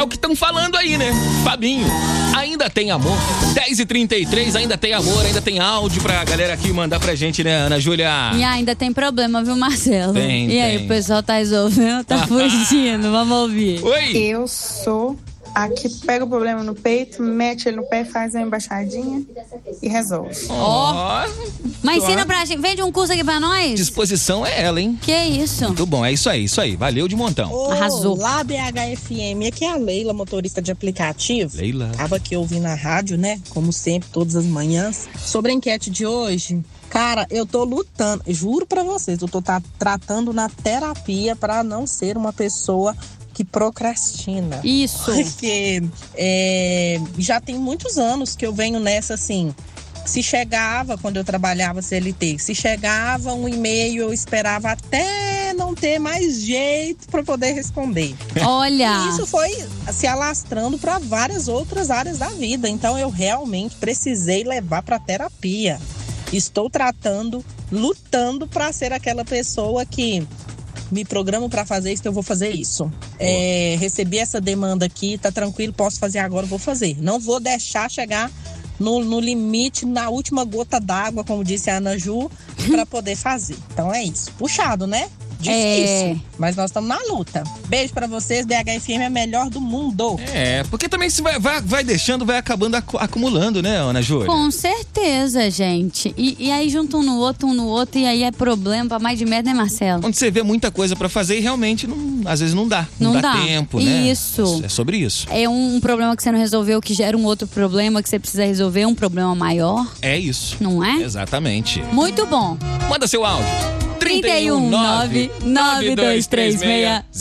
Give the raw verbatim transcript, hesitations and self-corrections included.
o que estão falando aí, né? Fabinho, ainda tem amor? dez e trinta e três, ainda tem amor, ainda tem áudio pra galera aqui mandar pra gente, né, Ana Júlia? E ainda tem problema, viu, Marcelo? Tem, e tem. aí, o pessoal tá resolvendo, tá fugindo, vamos ouvir. Oi! Eu sou a que pega o problema no peito, mete ele no pé, faz uma embaixadinha e resolve. Ó, Mas ensina pra gente, vende um curso aqui pra nós? disposição é ela, hein? Que isso? Muito bom, é isso aí, isso aí. Valeu de montão. Arrasou. Olá, B H F M. Aqui é a Leila, motorista de aplicativo. Leila. Tava aqui ouvindo a rádio, né? Como sempre, todas as manhãs. Sobre a enquete de hoje, cara, eu tô lutando, juro pra vocês, eu tô tá, tratando na terapia pra não ser uma pessoa que procrastina. Isso. Porque é, já tem muitos anos que eu venho nessa assim. Se chegava, quando eu trabalhava C L T, se chegava um e-mail, eu esperava até não ter mais jeito para poder responder. Olha. E isso foi se alastrando para várias outras áreas da vida. Então eu realmente precisei levar para terapia. Estou tratando, lutando para ser aquela pessoa que me programo para fazer isso, que eu vou fazer isso. É, recebi essa demanda aqui, tá tranquilo, posso fazer agora, vou fazer. Não vou deixar chegar no, no limite, na última gota d'água, como disse a Ana Ju, para poder fazer. Então é isso. Puxado, né? Difícil, É. mas nós estamos na luta. Beijo pra vocês, B H F M é a melhor do mundo. É, porque também se vai, vai, vai deixando, vai acabando acu- acumulando, né, Ana Júlia? Com certeza, gente. E, e aí junta um no outro, um no outro, e aí é problema pra mais de merda, né, Marcelo? Onde você vê muita coisa pra fazer e realmente, não, às vezes, não dá. Não, Não dá, dá. tempo, né? Isso. É sobre isso. É um problema que você não resolveu, que gera um outro problema que você precisa resolver, um problema maior, É isso. não é? Exatamente. Muito bom. Manda seu áudio. trinta e um, nove, nove dois três seis,